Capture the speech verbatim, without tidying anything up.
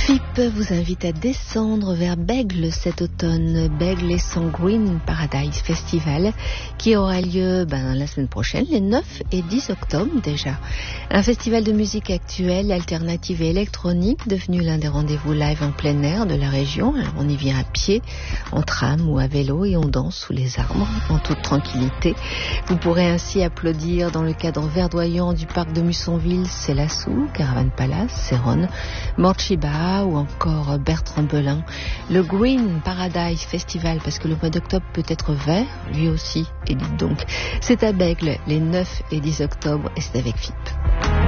F I P vous invite à descendre vers Bègle cet automne. Bègle et son Green Paradise Festival qui aura lieu ben, la semaine prochaine, les neuf et dix octobre déjà. Un festival de musique actuelle, alternative et électronique devenu l'un des rendez-vous live en plein air de la région. Alors on y vient à pied, en tram ou à vélo et on danse sous les arbres en toute tranquillité. Vous pourrez ainsi applaudir dans le cadre verdoyant du parc de Mussonville, Célassou, Caravan Palace, Céronne, Morchiba ou encore Bertrand Belin. Le Green Paradise Festival, parce que le mois d'octobre peut être vert, lui aussi, et dites donc. C'est à Bègle les neuf et dix octobre et c'est avec F I P.